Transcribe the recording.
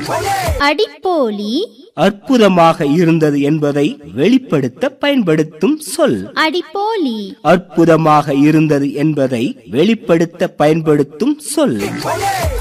அடிப்போலி அற்புதமாக இருந்தது என்பதை வெளிப்படுத்த பயன்படுத்தும் சொல். அடிப்போலி அற்புதமாக இருந்தது என்பதை வெளிப்படுத்த பயன்படுத்தும் சொல்.